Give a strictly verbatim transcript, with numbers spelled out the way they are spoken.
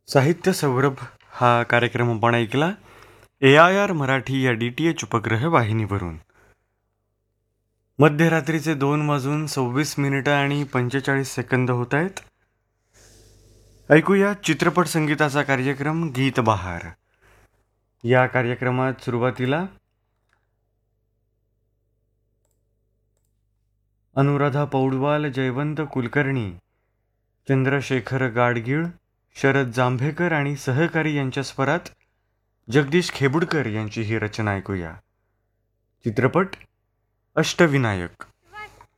साहित्य सौरभ हा कार्यक्रम आपण ऐकला ए आय आर मराठी या डी टी एच उपग्रह वाहिनीवरून. मध्यरात्रीचे दोन वाजून सव्वीस मिनिटं आणि पंचेचाळीस सेकंद होत आहेत. ऐकूया चित्रपट संगीताचा कार्यक्रम गीत बहार. या कार्यक्रमात सुरुवातीला अनुराधा पौडवाल, जयवंत कुलकर्णी, चंद्रशेखर गाडगीळ, शरद जांभेकर आणि सहकारी यांच्या स्वरात जगदीश खेबुडकर यांची ही रचना ऐकूया. चित्रपट अष्टविनायक.